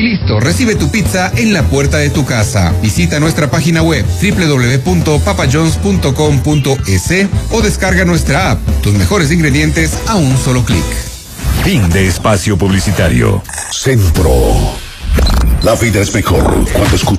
Y listo, recibe tu pizza en la puerta de tu casa. Visita nuestra página web www.papajohns.com.es o descarga nuestra app. Tus mejores ingredientes a un solo clic. Fin de espacio publicitario. Centro. La vida es mejor cuando escuchas